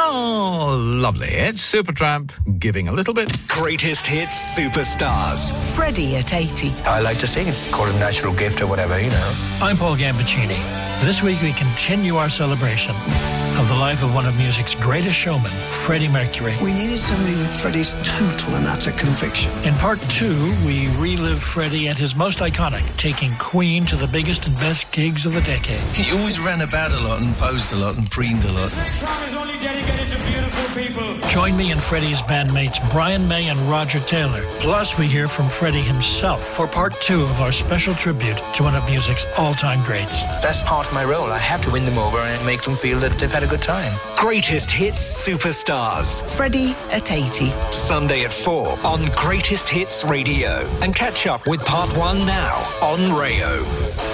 Oh, lovely. It's Supertramp giving a little bit. Greatest hits superstars. Freddie at 80. I like to sing. Call it a natural gift or whatever, you know. I'm Paul Gambaccini. This week we continue our celebration of the life of one of music's greatest showmen, Freddie Mercury. We needed somebody with Freddie's total and utter conviction. In part 2, we relive Freddie at his most iconic, taking Queen to the biggest and best gigs of the decade. He always ran about a lot and posed a lot and preened a lot. The next song is only dedicated to beautiful people. Join me and Freddie's bandmates Brian May and Roger Taylor. Plus, we hear from Freddie himself for part 2 of our special tribute to one of music's all-time greats. That's part of my role. I have to win them over and make them feel that they've had a good time. Greatest hits superstars. Freddie at 80. Sunday at 4 on Greatest Hits Radio. And catch up with part 1 now on Rayo.